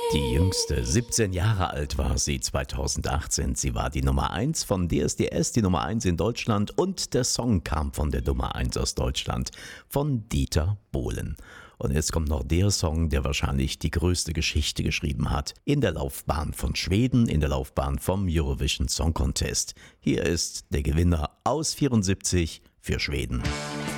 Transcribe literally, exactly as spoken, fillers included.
Die jüngste, siebzehn Jahre alt war sie zweitausendachtzehn. Sie war die Nummer eins von D S D S, die Nummer eins in Deutschland, und der Song kam von der Nummer eins aus Deutschland, von Dieter Bohlen. Und jetzt kommt noch der Song, der wahrscheinlich die größte Geschichte geschrieben hat in der Laufbahn von Schweden, in der Laufbahn vom Eurovision Song Contest. Hier ist der Gewinner aus vierundsiebzig für Schweden.